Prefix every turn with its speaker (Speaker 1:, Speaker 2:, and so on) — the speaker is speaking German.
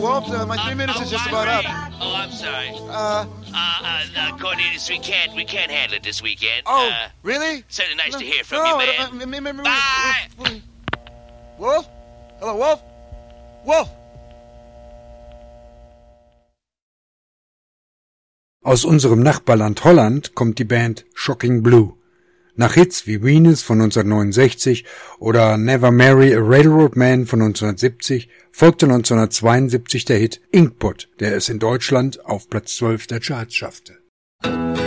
Speaker 1: Wolf. My 3 minutes is just about up.
Speaker 2: Oh, I'm sorry. Cornelius, we can't handle it this weekend.
Speaker 1: Oh, really?
Speaker 2: Certainly nice to hear from you, man. Bye.
Speaker 1: Wolf? Hello, Wolf? Wolf!
Speaker 3: Aus unserem Nachbarland Holland kommt die Band Shocking Blue. Nach Hits wie Venus von 1969 oder Never Marry a Railroad Man von 1970 folgte 1972 der Hit Inkpot, der es in Deutschland auf Platz 12 der Charts schaffte.